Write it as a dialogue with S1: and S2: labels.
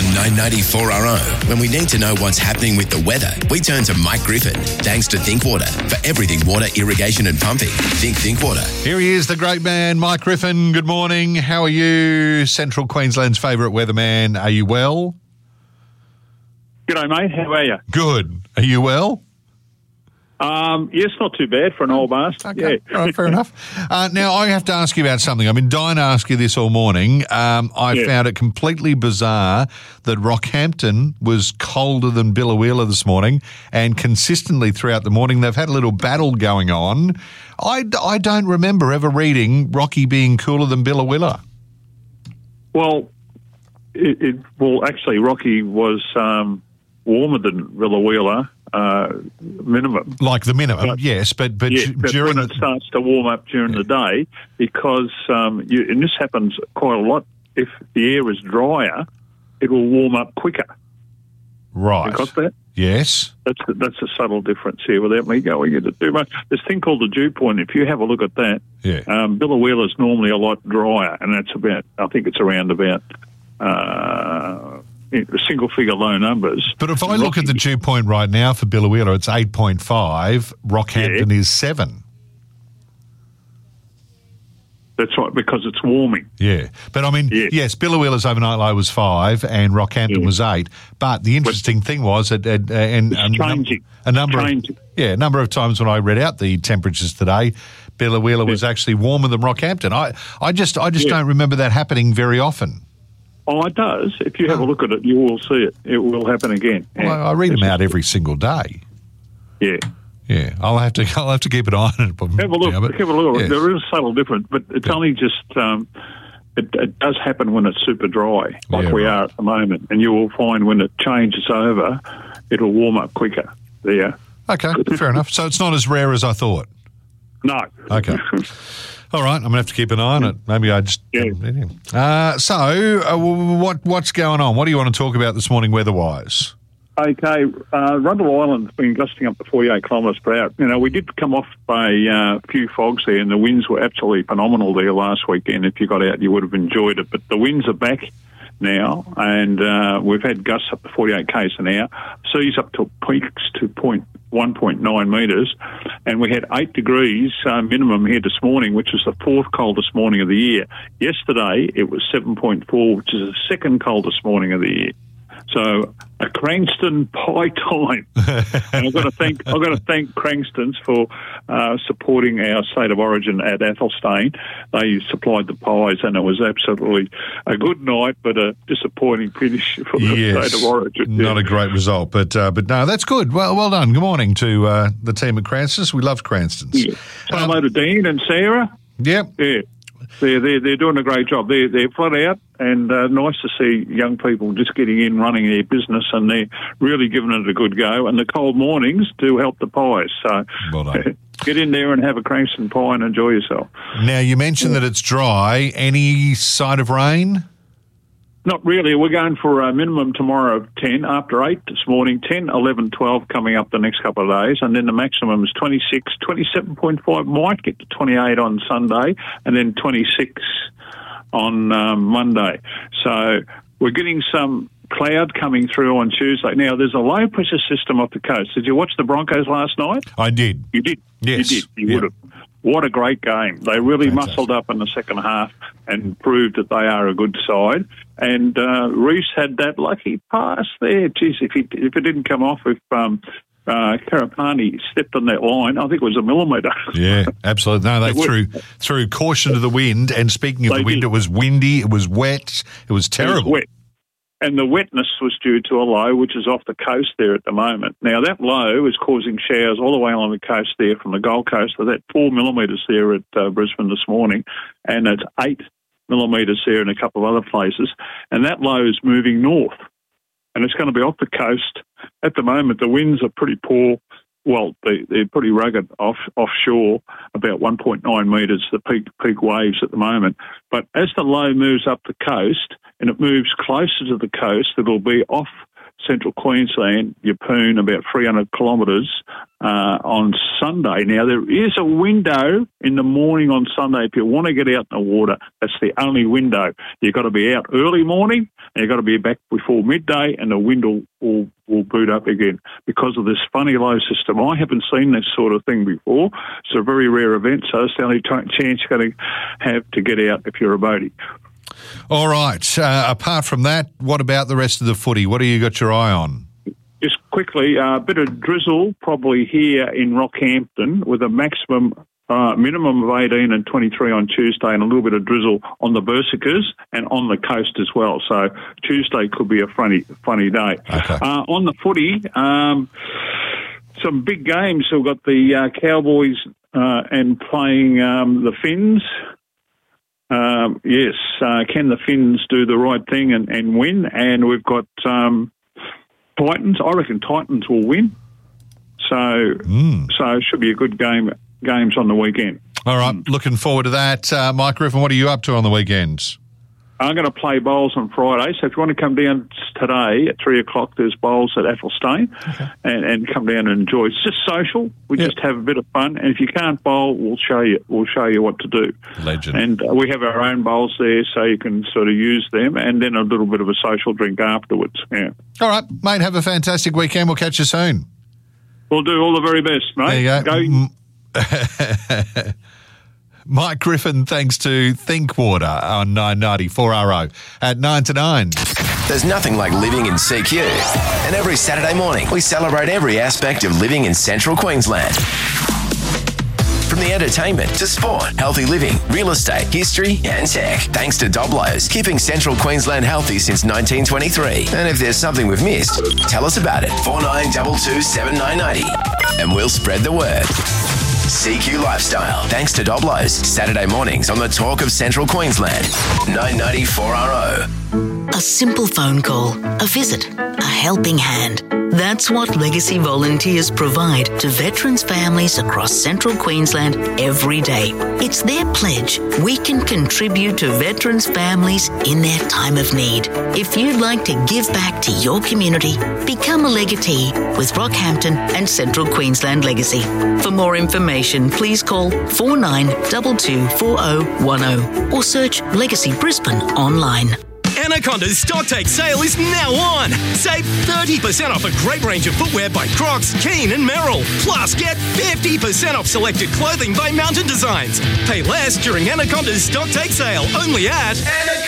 S1: 994RO. When we need to know what's happening with the weather, we turn to Mike Griffin. Thanks to Thinkwater. For everything water, irrigation and pumping, think Thinkwater.
S2: Here he is, the great man, Mike Griffin. Good morning. How are you? Central Queensland's favourite weatherman. Are you well?
S3: G'day, mate. How are you?
S2: Good. Are you well?
S3: Yes, not too bad for an old bastard.
S2: Okay.
S3: Yeah.
S2: All right, fair enough. Now, I have to ask you about something. I've been dying to ask you this all morning. I found it completely bizarre that Rockhampton was colder than Biloela this morning, and consistently throughout the morning they've had a little battle going on. I don't remember ever reading Rocky being cooler than Biloela.
S3: Well, actually, Rocky was warmer than Biloela. Minimum.
S2: Like the minimum, yes, but during
S3: when it starts to warm up during the day, because and this happens quite a lot, if the air is drier, it will warm up quicker.
S2: Right.
S3: You got that?
S2: Yes.
S3: That's a subtle difference here without me going into too much. This thing called the dew point, if you have a look at that, Biloela is normally a lot drier, and that's about, I think it's around about single-figure low numbers.
S2: But if I look at the dew point right now for Biloela, it's 8.5. Rockhampton is 7.
S3: That's right, because it's warming.
S2: Yeah. But, I mean, yes, Biloela's overnight low was 5 and Rockhampton was 8. But the interesting thing was that a number of times when I read out the temperatures today, Biloela was actually warmer than Rockhampton. I just don't remember that happening very often.
S3: Oh, it does. If you have a look at it, you will see it. It will happen again.
S2: Well, I read them out every single day.
S3: Yeah.
S2: Yeah. I'll have to keep an eye on it.
S3: Have a look. Have a look.
S2: Yes.
S3: There is a subtle difference, but it's only just it does happen when it's super dry, like we are at the moment, and you will find when it changes over, it'll warm up quicker. There.
S2: Okay, fair enough. So it's not as rare as I thought.
S3: No.
S2: Okay. All right, I'm going to have to keep an eye on it. Maybe I just... what's going on? What do you want to talk about this morning weather-wise?
S3: Okay, Rundle Island's been gusting up to 48 kilometres per hour. You know, we did come off a few fogs there, and the winds were absolutely phenomenal there last weekend. If you got out, you would have enjoyed it. But the winds are back now, and we've had gusts up to 48 k's an hour. Seas up to peaks to 1.9 metres, and we had 8 degrees minimum here this morning, which was the 4th coldest morning of the year. Yesterday, it was 7.4, which is the 2nd coldest morning of the year. So a Cranston pie time, and I've got to thank Cranstons for supporting our state of origin at Athelstane. They supplied the pies, and it was absolutely a good night, but a disappointing finish for the state of origin.
S2: Not a great result, but no, that's good. Well done. Good morning to the team at Cranstons. We love Cranstons.
S3: Yeah. Hello to Dean and Sarah.
S2: Yep.
S3: Yeah. They're doing a great job. They're flat out, and nice to see young people just getting in, running their business, and they're really giving it a good go. And the cold mornings do help the pies. So
S2: well done.
S3: Get in there and have a Cranston pie and enjoy yourself.
S2: Now, you mentioned that it's dry. Any sign of rain?
S3: Not really. We're going for a minimum tomorrow of 10, after 8 this morning, 10, 11, 12 coming up the next couple of days, and then the maximum is 26, 27.5, might get to 28 on Sunday, and then 26 on Monday. So we're getting some cloud coming through on Tuesday. Now, there's a low-pressure system off the coast. Did you watch the Broncos last night?
S2: I did.
S3: You did?
S2: Yes.
S3: You did. You would have. What a great game. They really muscled up in the second half and proved that they are a good side. And Reece had that lucky pass there. Geez, if it didn't come off, if Karapani stepped on that line, I think it was a millimetre.
S2: Yeah, absolutely. No, they threw caution to the wind. And speaking of the wind, it was windy, it was wet, it was terrible.
S3: It was wet. And the wetness was due to a low, which is off the coast there at the moment. Now, that low is causing showers all the way along the coast there from the Gold Coast. So that's 4 millimetres there at Brisbane this morning, and it's 8 millimetres there in a couple of other places. And that low is moving north, and it's going to be off the coast. At the moment, the winds are pretty poor. Well, they're pretty rugged offshore, about 1.9 metres, the peak waves at the moment. But as the low moves up the coast and it moves closer to the coast, it'll be off central Queensland, Yeppoon, about 300 kilometres on Sunday. Now, there is a window in the morning on Sunday. If you want to get out in the water, that's the only window. You've got to be out early morning and you've got to be back before midday, and the wind will boot up again because of this funny low system. I haven't seen this sort of thing before. It's a very rare event, so it's the only chance you're going to have to get out if you're a boatie.
S2: All right. Apart from that, what about the rest of the footy? What do you got your eye on?
S3: Just quickly, a bit of drizzle probably here in Rockhampton with a minimum of 18 and 23 on Tuesday, and a little bit of drizzle on the Bursicas and on the coast as well. So Tuesday could be a funny day.
S2: Okay.
S3: On the footy, some big games. We've got the Cowboys and playing the Finns. Yes, can the Finns do the right thing and win? And we've got Titans. I reckon Titans will win. So it should be a good games on the weekend.
S2: All right, looking forward to that. Mike Griffin, what are you up to on the weekends?
S3: I'm going to play bowls on Friday, so if you want to come down today at 3 o'clock, there's bowls at Athelstane, and come down and enjoy. It's just social. We just have a bit of fun, and if you can't bowl, we'll show you what to do.
S2: Legend.
S3: And we have our own bowls there, so you can sort of use them, and then a little bit of a social drink afterwards. Yeah.
S2: All right, mate, have a fantastic weekend. We'll catch you soon.
S3: We'll do all the very best, mate.
S2: There you go. Mike Griffin, thanks to Thinkwater on 990 4RO at 9 to 9.
S1: There's nothing like living in CQ. And every Saturday morning, we celebrate every aspect of living in Central Queensland. From the entertainment to sport, healthy living, real estate, history and tech. Thanks to Doblos, keeping Central Queensland healthy since 1923. And if there's something we've missed, tell us about it. 4922 7990. And we'll spread the word. CQ Lifestyle. Thanks to Doblos. Saturday mornings on the Talk of Central Queensland. 990 4RO.
S4: A simple phone call, a visit, a helping hand. That's what Legacy Volunteers provide to veterans' families across Central Queensland every day. It's their pledge we can contribute to veterans' families in their time of need. If you'd like to give back to your community, become a legatee with Rockhampton and Central Queensland Legacy. For more information, please call 4922 4010 or search Legacy Brisbane online.
S5: Anaconda's Stocktake sale is now on. Save 30% off a great range of footwear by Crocs, Keen and Merrell. Plus, get 50% off selected clothing by Mountain Designs. Pay less during Anaconda's Stocktake sale only at